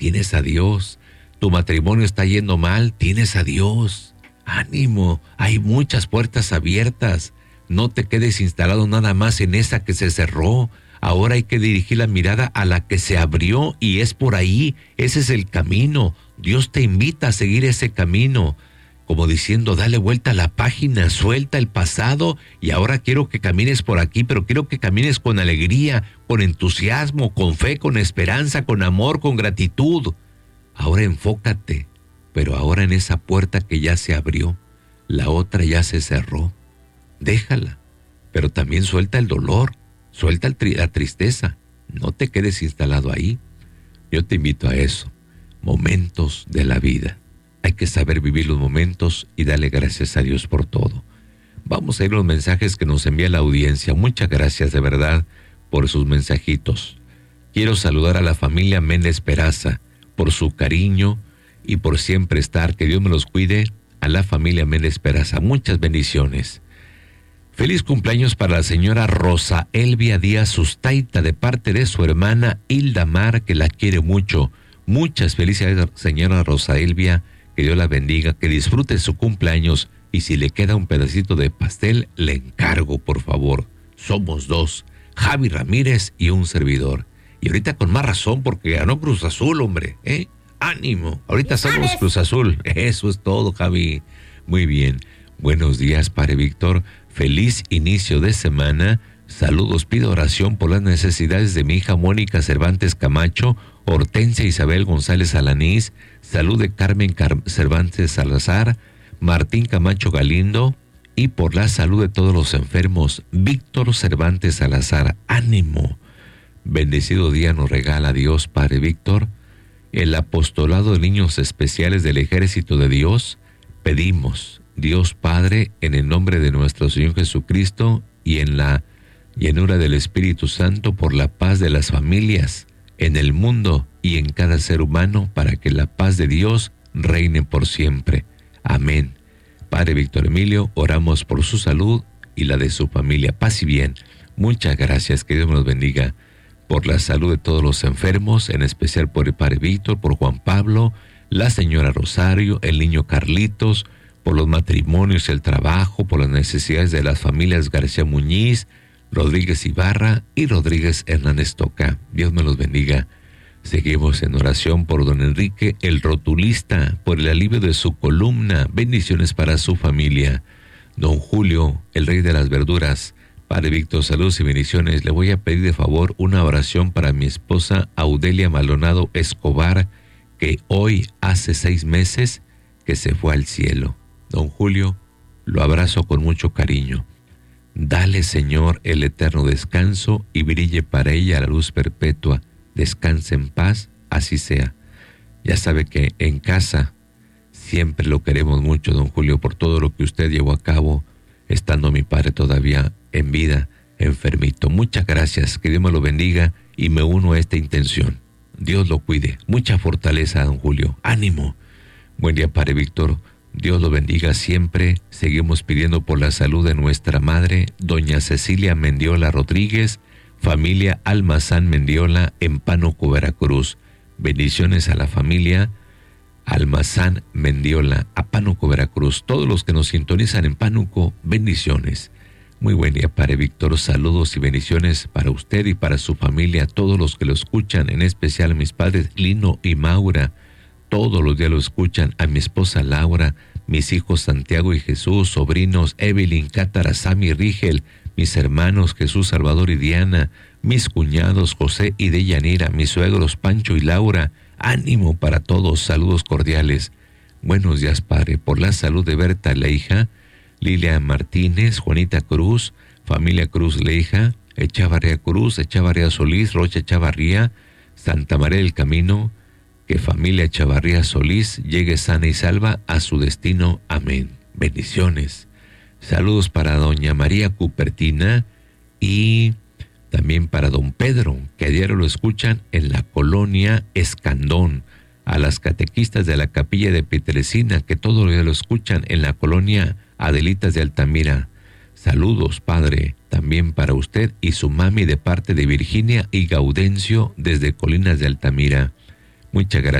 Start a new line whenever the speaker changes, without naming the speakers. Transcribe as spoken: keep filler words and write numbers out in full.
tienes a Dios. Tu matrimonio está yendo mal, tienes a Dios. Ánimo, hay muchas puertas abiertas. No te quedes instalado nada más en esa que se cerró. Ahora hay que dirigir la mirada a la que se abrió y es por ahí. Ese es el camino. Dios te invita a seguir ese camino. Como diciendo, dale vuelta a la página, suelta el pasado y ahora quiero que camines por aquí, pero quiero que camines con alegría, con entusiasmo, con fe, con esperanza, con amor, con gratitud. Ahora enfócate, pero ahora en esa puerta que ya se abrió, la otra ya se cerró. Déjala, pero también suelta el dolor, suelta el tri- la tristeza. No te quedes instalado ahí. Yo te invito a eso. Momentos de la vida. Hay que saber vivir los momentos y darle gracias a Dios por todo. Vamos a ir a los mensajes que nos envía la audiencia. Muchas gracias de verdad por sus mensajitos. Quiero saludar a la familia Méndez Peraza por su cariño y por siempre estar. Que Dios me los cuide. A la familia Méndez Peraza. Muchas bendiciones. Feliz cumpleaños para la señora Rosa Elvia Díaz Sustaita de parte de su hermana Hilda Mar, que la quiere mucho. Muchas felicidades, señora Rosa Elvia. Que Dios la bendiga, que disfrute su cumpleaños y si le queda un pedacito de pastel, le encargo, por favor. Somos dos, Javi Ramírez y un servidor. Y ahorita con más razón porque ganó Cruz Azul, hombre, ¿eh? ¡Ánimo! Ahorita somos Cruz Azul. Eso es todo, Javi. Muy bien. Buenos días, Padre Víctor. Feliz inicio de semana. Saludos, pido oración por las necesidades de mi hija Mónica Cervantes Camacho, Hortensia Isabel González Alanís, salud de Carmen Car- Cervantes Salazar, Martín Camacho Galindo y por la salud de todos los enfermos, Víctor Cervantes Salazar. ¡Ánimo! Bendecido día nos regala Dios, Padre Víctor. El apostolado de niños especiales del Ejército de Dios, pedimos, Dios Padre, en el nombre de nuestro Señor Jesucristo y en la llenura del Espíritu Santo, por la paz de las familias en el mundo y en cada ser humano, para que la paz de Dios reine por siempre. Amén. Padre Víctor Emilio, oramos por su salud y la de su familia. Paz y bien. Muchas gracias, que Dios nos bendiga por la salud de todos los enfermos, en especial por el Padre Víctor, por Juan Pablo, la señora Rosario, el niño Carlitos, por los matrimonios, el trabajo, por las necesidades de las familias García Muñiz, Rodríguez Ibarra y Rodríguez Hernández Toca. Dios me los bendiga. Seguimos en oración por don Enrique, el rotulista, por el alivio de su columna. Bendiciones para su familia. Don Julio, el rey de las verduras. Padre Víctor, saludos y bendiciones. Le voy a pedir de favor una oración para mi esposa Audelia Maldonado Escobar, que hoy hace seis meses que se fue al cielo. Don Julio, lo abrazo con mucho cariño. Dale, Señor, el eterno descanso y brille para ella la luz perpetua. Descanse en paz, así sea. Ya sabe que en casa siempre lo queremos mucho, don Julio, por todo lo que usted llevó a cabo, estando mi padre todavía en vida, enfermito. Muchas gracias, que Dios me lo bendiga y me uno a esta intención. Dios lo cuide. Mucha fortaleza, don Julio. Ánimo. Buen día, Padre Víctor. Dios lo bendiga siempre. Seguimos pidiendo por la salud de nuestra madre, doña Cecilia Mendiola Rodríguez, familia Almazán Mendiola, en Pánuco, Veracruz. Bendiciones a la familia Almazán Mendiola, a Pánuco, Veracruz. Todos los que nos sintonizan en Pánuco, bendiciones. Muy buen día, Padre Víctor. Saludos y bendiciones para usted y para su familia, todos los que lo escuchan, en especial a mis padres Lino y Maura. Todos los días lo escuchan, a mi esposa Laura, mis hijos Santiago y Jesús, sobrinos Evelyn, Cátara, Sammy, Rigel, mis hermanos Jesús, Salvador y Diana, mis cuñados José y Deyanira, mis suegros Pancho y Laura. Ánimo para todos, saludos cordiales. Buenos días, Padre, por la salud de Berta Leija, Lilia Martínez, Juanita Cruz, familia Cruz Leija, Echavarría Cruz, Echavarría Solís, Rocha Echavarría, Santa María del Camino. Que familia Echavarría Solís llegue sana y salva a su destino. Amén. Bendiciones. Saludos para doña María Cupertina y también para don Pedro, que a diario lo escuchan en la colonia Escandón. A las catequistas de la capilla de Petresina, que todos los días lo escuchan en la colonia Adelitas de Altamira. Saludos, Padre, también para usted y su mami de parte de Virginia y Gaudencio desde Colinas de Altamira. Muchas gracias.